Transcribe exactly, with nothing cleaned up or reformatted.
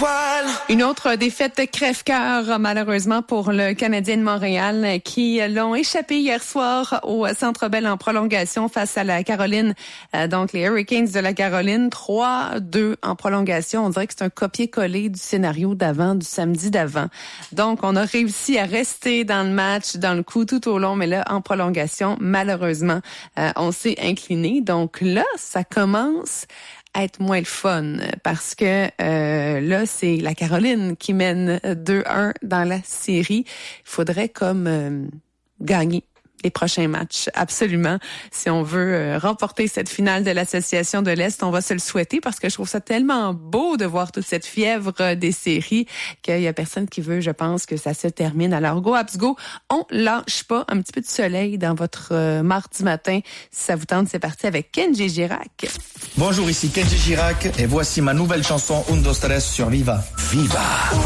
étoiles. Une autre défaite crève-cœur, malheureusement, pour le Canadien de Montréal, qui l'ont échappé hier soir au Centre Bell en prolongation face à la Caroline. Euh, donc, les Hurricanes de la Caroline, trois deux en prolongation. On dirait que c'est un copier-coller du scénario d'avant, du samedi d'avant. Donc, on a réussi à rester dans le match, dans le coup tout au long, mais là, en prolongation, malheureusement, euh, on s'est incliné. Donc là, ça commence à être moins le fun parce que euh, là, c'est la Caroline qui mène deux un dans la série. Il faudrait comme euh, gagner les prochains matchs, absolument. Si on veut euh, remporter cette finale de l'Association de l'Est, on va se le souhaiter parce que je trouve ça tellement beau de voir toute cette fièvre euh, des séries qu'il y a personne qui veut, je pense, que ça se termine. Alors, go Habs go, on lâche pas. Un petit peu de soleil dans votre euh, mardi matin. Si ça vous tente, c'est parti avec Kenji Girac. Bonjour, ici Kenji Girac et voici ma nouvelle chanson Un, deux, tres sur Viva. Viva!